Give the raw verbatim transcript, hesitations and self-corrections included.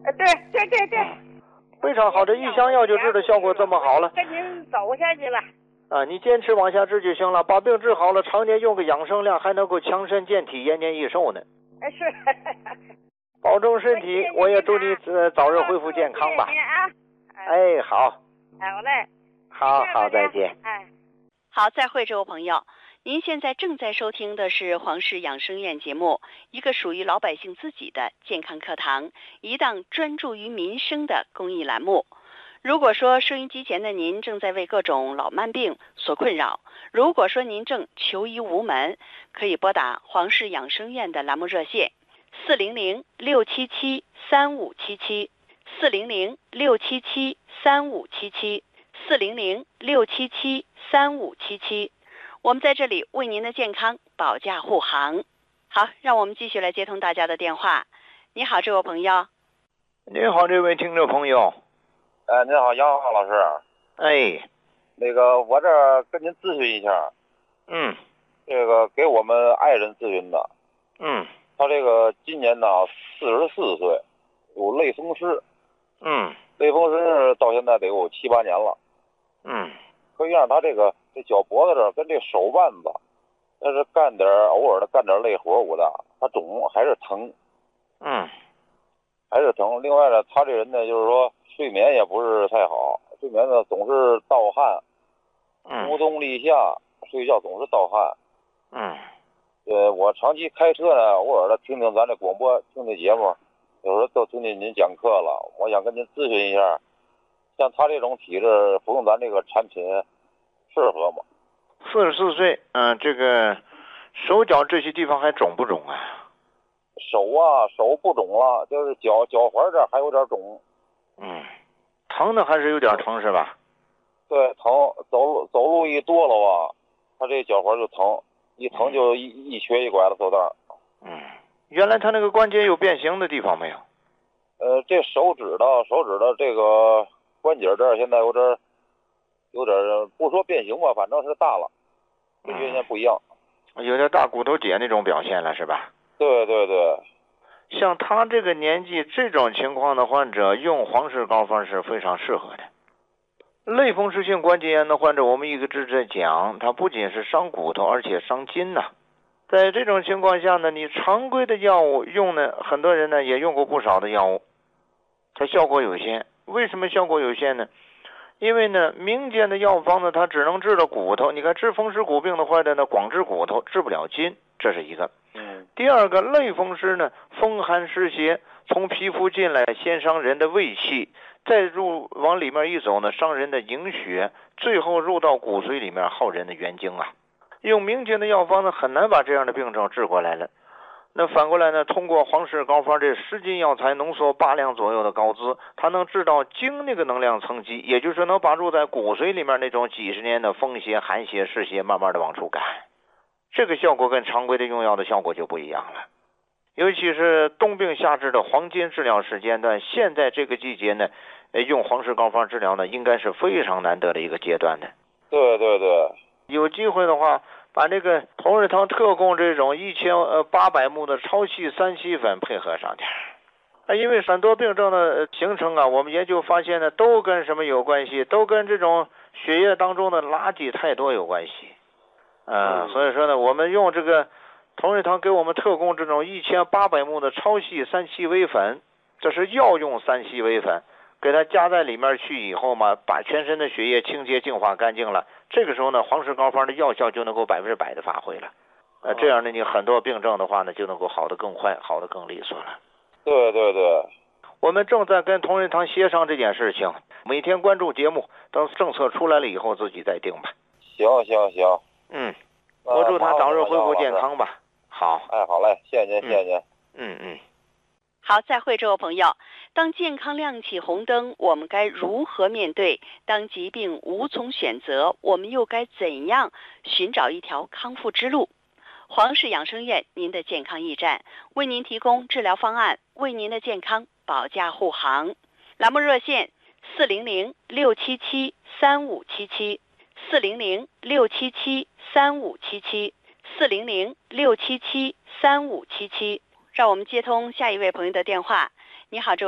呃，对对对对， 非常好，这一香药就治的效果这么好了。 跟您走下去了。 啊，你坚持往下治就行了，把病治好了，常年用个养生量，还能够强身健体、延年益寿呢。 哎，是。 保重身体，我也祝你呃早日恢复健康吧。 谢谢您啊。 哎，好。 好嘞。 好好，再见。 哎。 好，再会，这位朋友。您现在正在收听的是黄氏养生院节目，一个属于老百姓自己的健康课堂，一档专注于民生的公益栏目。如果说收音机前的您正在为各种老慢病所困扰，如果说您正求医无门，可以拨打黄氏养生院的栏目热线四零零六七七三五七七四零零六七七三五七七四零零六七七三五七七。我们在这里为您的健康保驾护航。好，让我们继续来接通大家的电话。你好，这位朋友。 你好，这位听众朋友。 哎，你好，杨浩老师。 哎， 那个我这儿跟您咨询一下。 嗯。 这个给我们爱人咨询的。 嗯。 他这个今年呢四十四岁，有类风湿。 嗯。 类风湿到现在得有七八年了。 嗯。 可以让他这个这脚脖子这儿跟这手腕子，但是干点偶尔的干点累活舞的，他肿还是疼。 嗯。 还是疼。另外呢，他这人呢，就是说睡眠也不是太好，睡眠呢总是盗汗， 嗯， 无冬立夏，睡觉总是盗汗。 嗯。 呃，我长期开车呢，偶尔的听听咱这广播，听听节目，有时候都听见您讲课了。我想跟您咨询一下，像他这种体质服用咱这个产品适合吗？ 四十四岁，嗯、呃，这个手脚这些地方还肿不肿啊？ 手啊，手不肿了，就是脚脚踝这儿还有点肿。 嗯，疼的还是有点疼是吧？ 对，疼，走路走路一多了吧，他这脚踝就疼，一疼就一、嗯、一瘸一拐的走道。 嗯，原来他那个关节有变形的地方没有？ 呃，这手指的手指的这个关节这儿现在有点有点不说变形吧，反正是大了，跟原先不一样。 嗯，有点大骨头节那种表现了是吧？ 对对对。 像他这个年纪这种情况的患者，用黄氏膏方是非常适合的。类风湿性关节炎的患者，我们一直在讲，它不仅是伤骨头，而且伤筋呐、啊。在这种情况下呢，你常规的药物用呢，很多人呢也用过不少的药物，它效果有限。为什么效果有限呢？因为呢，民间的药方呢，它只能治了骨头。你看治风湿骨病的患者呢，光治骨头，治不了筋，这是一个。 嗯。 第二个，类风湿呢，风寒湿邪从皮肤进来，先伤人的胃气，再入往里面一走呢，伤人的营血，最后入到骨髓里面，耗人的元精啊。用民间的药方呢，很难把这样的病症治过来了。那反过来呢，通过黄氏膏方这十斤药材浓缩八两左右的膏资，它能治到精那个能量层级，也就是能把入在骨髓里面那种几十年的风邪、寒邪、湿邪慢慢的往出赶。这个效果跟常规的用药的效果就不一样了。尤其是冬病夏治的黄金治疗时间段，现在这个季节呢，用黄氏膏方治疗呢，应该是非常难得的一个阶段的。 对对对。 有机会的话，把这个同仁堂特供这种一千呃八百目的超细三七粉配合上点儿，因为很多病症的形成啊，我们研究发现呢，都跟什么有关系？都跟这种血液当中的垃圾太多有关系。呃、嗯，所以说呢，我们用这个同仁堂给我们特供这种一千八百目的超细三七微粉，这是药用三七微粉，给它加在里面去以后嘛，把全身的血液清洁净化干净了。这个时候呢，黄氏膏方的药效就能够百分之百的发挥了。呃，这样呢，你很多病症的话呢，就能够好得更快，好得更利索了。 对对对。 我们正在跟同仁堂协商这件事情，每天关注节目，等政策出来了以后自己再定吧。 行行行。 嗯，我祝他早日恢复健康吧。好。 哎，好嘞，谢谢您，谢谢您。 嗯嗯。 好，再会，这位朋友。当健康亮起红灯，我们该如何面对？当疾病无从选择，我们又该怎样寻找一条康复之路？黄氏养生院，您的健康驿站，为您提供治疗方案，为您的健康保驾护航。栏目热线四零零六七七三五七七四零零六七七三五七七四零零六七七三五七七。让我们接通下一位朋友的电话。你好，这位